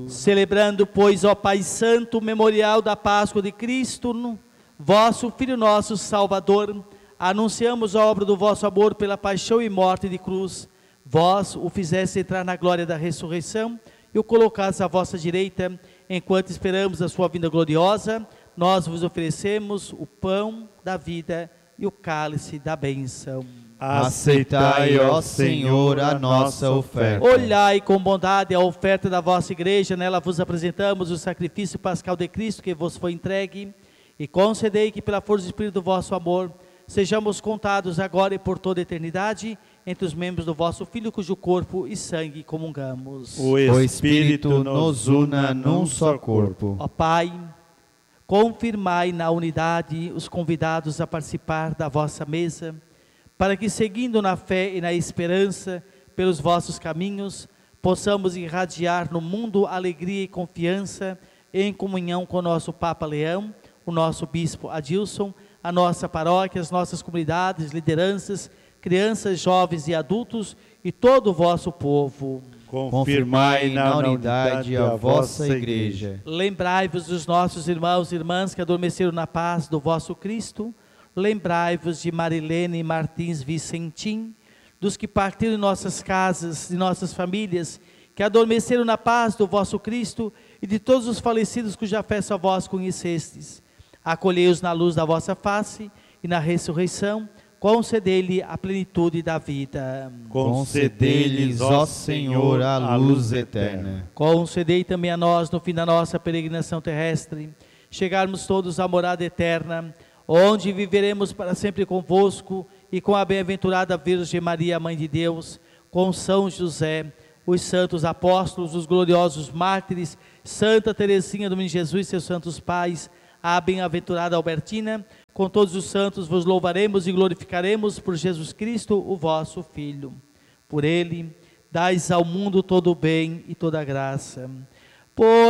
Celebrando, pois, ó Pai Santo, o memorial da Páscoa de Cristo, vosso Filho nosso Salvador, anunciamos a obra do vosso amor pela paixão e morte de cruz. Vós o fizeste entrar na glória da ressurreição e o colocastes à vossa direita. Enquanto esperamos a sua vinda gloriosa, nós vos oferecemos o pão da vida e o cálice da bênção. Aceitai, ó Senhor, a nossa oferta. Olhai com bondade a oferta da vossa igreja, nela vos apresentamos o sacrifício pascal de Cristo que vos foi entregue, e concedei que pela força do Espírito do vosso amor, sejamos contados agora e por toda a eternidade, entre os membros do vosso Filho, cujo corpo e sangue comungamos. O Espírito nos una num só corpo. Ó Pai, confirmai na unidade os convidados a participar da vossa mesa, para que, seguindo na fé e na esperança pelos vossos caminhos, possamos irradiar no mundo alegria e confiança, em comunhão com o nosso Papa Leão, o nosso Bispo Adilson, a nossa paróquia, as nossas comunidades, lideranças, crianças, jovens e adultos e todo o vosso povo. Confirmai na unidade a vossa igreja. Lembrai-vos dos nossos irmãos e irmãs que adormeceram na paz do vosso Cristo. Lembrai-vos de Marilene Martins Vicentim, dos que partiram de nossas casas, de nossas famílias, que adormeceram na paz do vosso Cristo, e de todos os falecidos cuja fé só vós conhecestes. Acolhei-os na luz da vossa face, e na ressurreição, concedei-lhe a plenitude da vida. Concedei-lhes, ó Senhor, a luz eterna. Concedei também a nós, no fim da nossa peregrinação terrestre, chegarmos todos à morada eterna, onde viveremos para sempre convosco e com a bem-aventurada Virgem Maria, Mãe de Deus, com São José, os santos apóstolos, os gloriosos mártires, Santa Teresinha do Menino Jesus e seus santos pais, a bem-aventurada Albertina, com todos os santos vos louvaremos e glorificaremos por Jesus Cristo, o vosso Filho. Por ele, dais ao mundo todo o bem e toda a graça. Por